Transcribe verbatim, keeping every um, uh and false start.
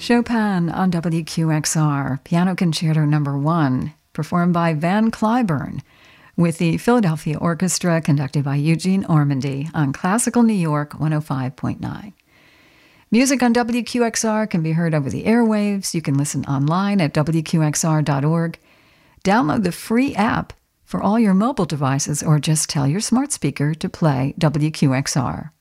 Chopin on W Q X R, Piano Concerto Number One, performed by Van Cliburn, with the Philadelphia Orchestra conducted by Eugene Ormandy on Classical New York one oh five point nine. Music on W Q X R can be heard over the airwaves. You can listen online at W Q X R dot org. Download the free app for all your mobile devices or just tell your smart speaker to play W Q X R.